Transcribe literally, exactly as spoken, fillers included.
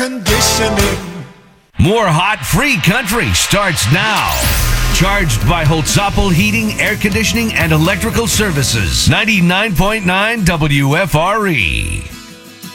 Conditioning. More hot free country starts now. Charged by Holtzapfel Heating, Air Conditioning, and Electrical Services. ninety-nine point nine W F R E.